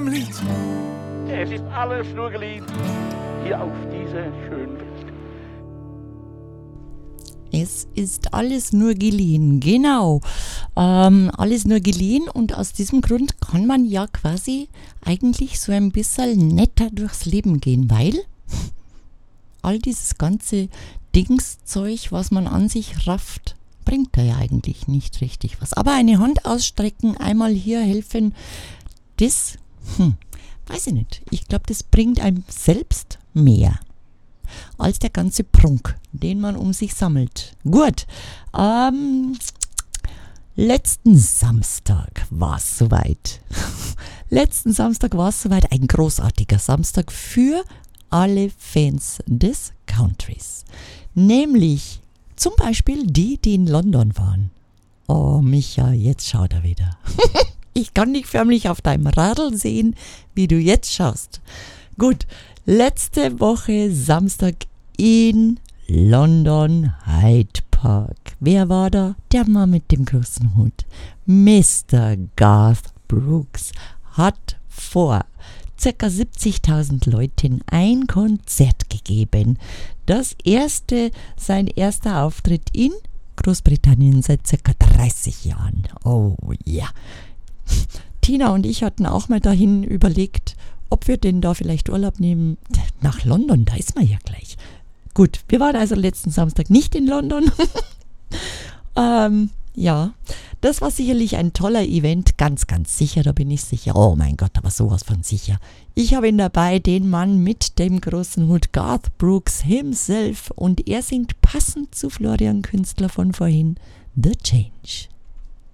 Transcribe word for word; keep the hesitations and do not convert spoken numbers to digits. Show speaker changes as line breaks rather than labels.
Lied.
Es ist alles nur geliehen hier auf dieser schönen Welt.
Es ist alles nur geliehen, genau. Ähm, alles nur geliehen und aus diesem Grund kann man ja quasi eigentlich so ein bisschen netter durchs Leben gehen, weil all dieses ganze Dingszeug, was man an sich rafft, bringt da ja eigentlich nicht richtig was. Aber eine Hand ausstrecken, einmal hier helfen, das, hm, weiß ich nicht. Ich glaube, das bringt einem selbst mehr als der ganze Prunk, den man um sich sammelt. Gut, ähm, letzten Samstag war es soweit. letzten Samstag war es soweit, ein großartiger Samstag für alle Fans des Countries. Nämlich zum Beispiel die, die in London waren. Oh, Micha, jetzt schaut er wieder. Ich kann dich förmlich auf deinem Radl sehen, wie du jetzt schaust. Gut, letzte Woche Samstag in London Hyde Park. Wer war da? Der Mann mit dem großen Hut. Mister Garth Brooks hat vor ca. siebzigtausend Leuten ein Konzert gegeben. Das erste, sein erster Auftritt in Großbritannien seit ca. dreißig Jahren. Oh ja. Tina und ich hatten auch mal dahin überlegt, ob wir denn da vielleicht Urlaub nehmen. Nach London, da ist man ja gleich. Gut, wir waren also letzten Samstag nicht in London. ähm, ja, das war sicherlich ein toller Event, ganz, ganz sicher, da bin ich sicher. Oh mein Gott, aber sowas von sicher. Ich habe ihn dabei, den Mann mit dem großen Hut, Garth Brooks himself, und er singt passend zu Florian Künstler von vorhin, The Change.